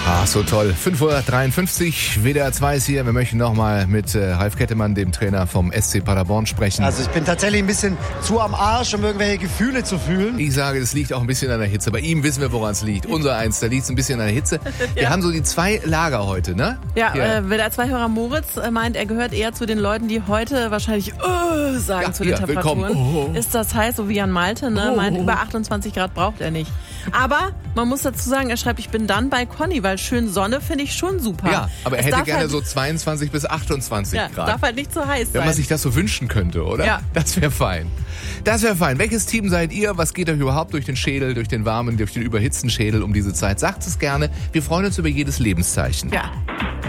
Ah, so toll. 5:53 Uhr, WDR 2 ist hier. Wir möchten nochmal mit Ralf Kettemann, dem Trainer vom SC Paderborn, sprechen. Also ich bin tatsächlich ein bisschen zu am Arsch, um irgendwelche Gefühle zu fühlen. Ich sage, es liegt auch ein bisschen an der Hitze. Bei ihm wissen wir, woran es liegt. Unser Eins, da liegt es ein bisschen an der Hitze. Wir haben so die zwei Lager heute, ne? Ja, WDR 2-Hörer Moritz meint, er gehört eher zu den Leuten, die heute wahrscheinlich sagen zu den Temperaturen. Ist das heiß, so wie Jan Malte, ne? Meint, über 28 Grad braucht er nicht. Aber man muss dazu sagen, er schreibt, ich bin dann bei Conny, weil schön Sonne finde ich schon super. Ja, aber er hätte gerne so 22 bis 28 Grad. Darf halt nicht zu heiß sein. Wenn man sich das so wünschen könnte, oder? Ja. Das wäre fein. Das wäre fein. Welches Team seid ihr? Was geht euch überhaupt durch den Schädel, durch den warmen, durch den überhitzten Schädel um diese Zeit? Sagt es gerne. Wir freuen uns über jedes Lebenszeichen. Ja.